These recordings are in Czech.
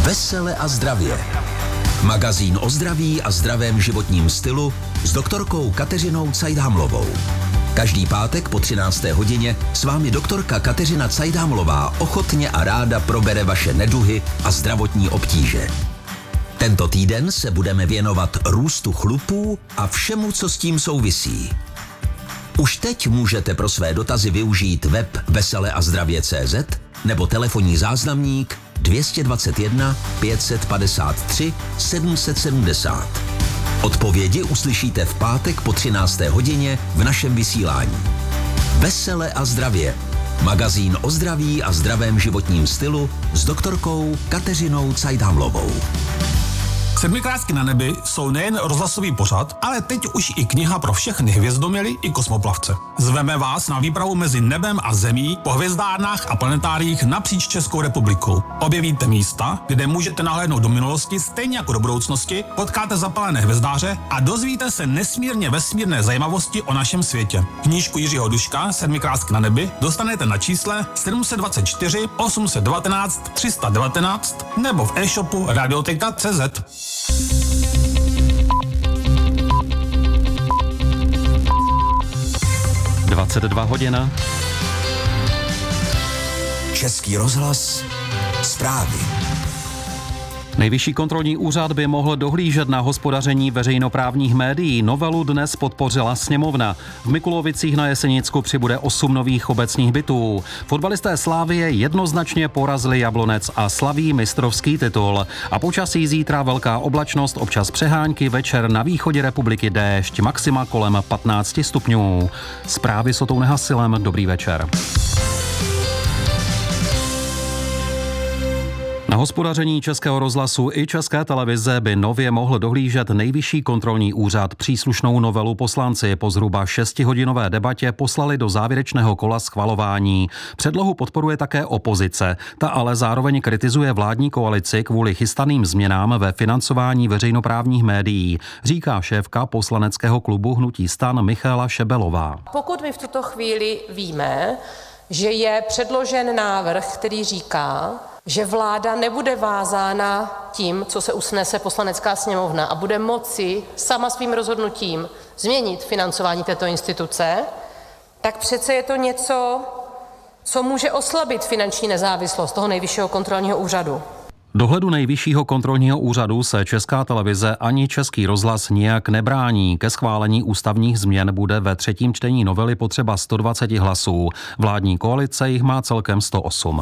Vesele a zdravě. Magazín o zdraví a zdravém životním stylu s doktorkou Kateřinou Cajdhamlovou. Každý pátek po 13. hodině s vámi doktorka Kateřina Cajdhamlová ochotně a ráda probere vaše neduhy a zdravotní obtíže. Tento týden se budeme věnovat růstu chlupů a všemu, co s tím souvisí. Už teď můžete pro své dotazy využít web veseleazdravě.cz nebo telefonní záznamník 221 553 770. Odpovědi uslyšíte v pátek po 13. hodině v našem vysílání. Vesele a zdravě. Magazín o zdraví a zdravém životním stylu s doktorkou Kateřinou Cajdhamlovou. Sedmikrátky na nebi jsou nejen rozhlasový pořad, ale teď už i kniha pro všechny hvězdoměry i kosmoplavce. Zveme vás na výpravu mezi nebem a zemí po hvězdárnách a planetáriích napříč Českou republikou. Objevíte místa, kde můžete nahlédnout do minulosti stejně jako do budoucnosti, potkáte zapalené hvězdáře a dozvíte se nesmírně vesmírné zajímavosti o našem světě. Knížku Jiřího Duška Sedmikrátky na nebi dostanete na čísle 724 819 319 nebo v e-shopu Radioteka.cz. 22 hodin. Český rozhlas, zprávy. Nejvyšší kontrolní úřad by mohl dohlížet na hospodaření veřejnoprávních médií. Novelu dnes podpořila sněmovna. V Mikulovicích na Jesenicku přibude 8 nových obecních bytů. Fotbalisté Slavie jednoznačně porazili Jablonec a slaví mistrovský titul. A počasí zítra velká oblačnost, občas přehánky, večer na východě republiky déšť, maxima kolem 15 stupňů. Zprávy s Otou Nehasilem, dobrý večer. Na hospodaření Českého rozhlasu i České televize by nově mohl dohlížet Nejvyšší kontrolní úřad. Příslušnou novelu poslanci po zhruba 6hodinové debatě poslali do závěrečného kola schvalování. Předlohu podporuje také opozice. Ta ale zároveň kritizuje vládní koalici kvůli chystaným změnám ve financování veřejnoprávních médií, říká šéfka poslaneckého klubu Hnutí STAN Michaela Šebelová. Pokud my v tuto chvíli víme, že je předložen návrh, který říká, že vláda nebude vázána tím, co se usnese Poslanecká sněmovna a bude moci sama svým rozhodnutím změnit financování této instituce, tak přece je to něco, co může oslabit finanční nezávislost toho Nejvyššího kontrolního úřadu. Dohledu Nejvyššího kontrolního úřadu se Česká televize ani Český rozhlas nijak nebrání. Ke schválení ústavních změn bude ve třetím čtení novely potřeba 120 hlasů. Vládní koalice jich má celkem 108.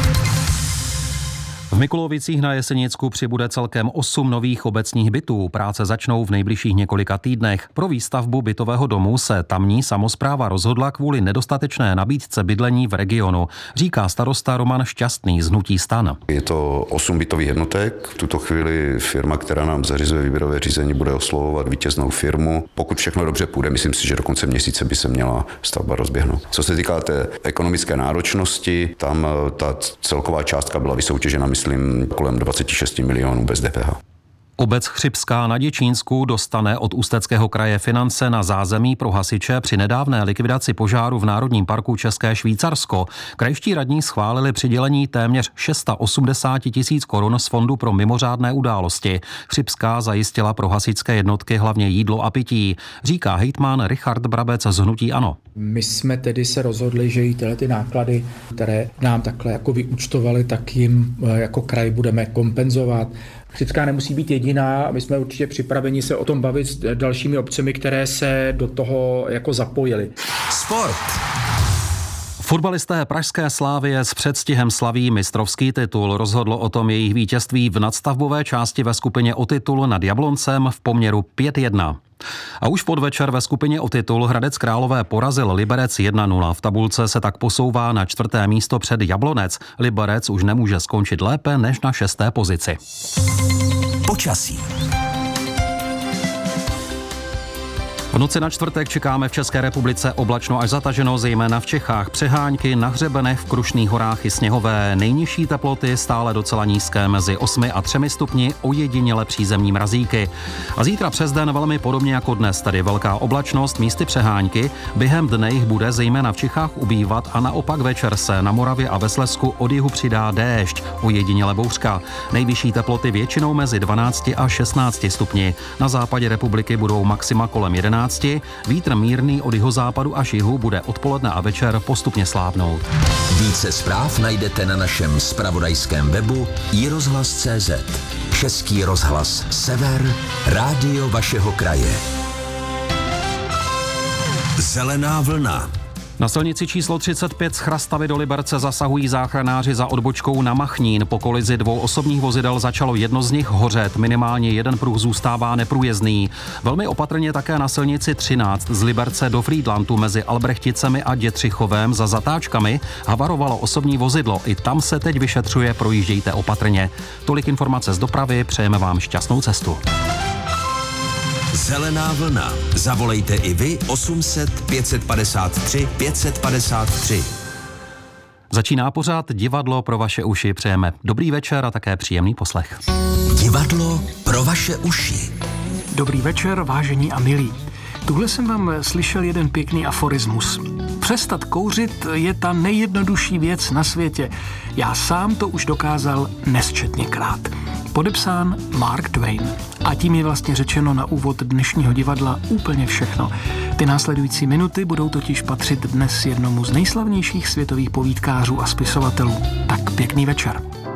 V Mikulovicích na Jesenicku přibude celkem 8 nových obecních bytů. Práce začnou v nejbližších několika týdnech. Pro výstavbu bytového domu se tamní samospráva rozhodla kvůli nedostatečné nabídce bydlení v regionu, říká starosta Roman Šťastný z Hnutí STAN. Je to 8 bytových jednotek. V tuto chvíli firma, která nám zařizuje výběrové řízení, bude oslovovat vítěznou firmu. Pokud všechno dobře půjde, myslím si, že do konce měsíce by se měla stavba rozběhnout. Co se týká té ekonomické náročnosti, tam ta celková částka byla vysoutěžena, myslím, kolem 26 milionů bez DPH. Obec Chřibská na Děčínsku dostane od Ústeckého kraje finance na zázemí pro hasiče při nedávné likvidaci požáru v Národním parku České Švýcarsko. Krajští radní schválili přidělení téměř 680 000 korun z fondu pro mimořádné události. Chřibská zajistila pro hasičské jednotky hlavně jídlo a pití, říká hejtman Richard Brabec z Hnutí ANO. My jsme tedy se rozhodli, že i ty náklady, které nám takhle jako vyúčtovali, tak jim jako kraj budeme kompenzovat. Chřibská nemusí být jediná, my jsme určitě připraveni se o tom bavit s dalšími obcemi, které se do toho jako zapojily. Sport. Fotbalisté pražské Slavie s předstihem slaví mistrovský titul. Rozhodlo o tom jejich vítězství v nadstavbové části ve skupině o titul nad Jabloncem v poměru 5-1. A už v podvečer ve skupině o titul Hradec Králové porazil Liberec 1-0. V tabulce se tak posouvá na 4. místo před Jablonec. Liberec už nemůže skončit lépe než na 6. pozici. Počasí. V noci na čtvrtek čekáme v České republice oblačno až zataženo, zejména v Čechách. Přehánky na hřebenech, v Krušných horách i sněhové. Nejnižší teploty stále docela nízké, mezi 8 a 3 stupni, ojediněle přízemní mrazíky. A zítra přes den velmi podobně jako dnes, tedy velká oblačnost, místy přehánky. Během dne jich bude zejména v Čechách ubývat a naopak večer se na Moravě a ve Slezsku od jihu přidá déšť, ojediněle bouřka. Nejvyšší teploty většinou mezi 12 a 16 stupni. Na západě republiky budou maxima kolem 11. Vítr mírný od jihozápadu až jihu bude odpoledne a večer postupně slábnout. Více zpráv najdete na našem zpravodajském webu iRozhlas.cz. Český rozhlas Sever, rádio vašeho kraje. Zelená vlna. Na silnici číslo 35 z Chrastavy do Liberce zasahují záchranáři za odbočkou na Machnín. Po kolizi 2 osobních vozidel začalo jedno z nich hořet. Minimálně jeden pruh zůstává neprůjezdný. Velmi opatrně také na silnici 13 z Liberce do Frýdlantu mezi Albrechticemi a Dětřichovem za zatáčkami havarovalo osobní vozidlo. I tam se teď vyšetřuje, projíždějte opatrně. Tolik informace z dopravy, přejeme vám šťastnou cestu. Zelená vlna. Zavolejte i vy 800 553 553. Začíná pořád Divadlo pro vaše uši. Přejeme dobrý večer a také příjemný poslech. Divadlo pro vaše uši. Dobrý večer, vážení a milí. Tuhle jsem vám slyšel jeden pěkný aforismus. Přestat kouřit je ta nejjednodušší věc na světě. Já sám to už dokázal nesčetněkrát. Podepsán Mark Twain. A tím je vlastně řečeno na úvod dnešního divadla úplně všechno. Ty následující minuty budou totiž patřit dnes jednomu z nejslavnějších světových povídkářů a spisovatelů. Tak pěkný večer.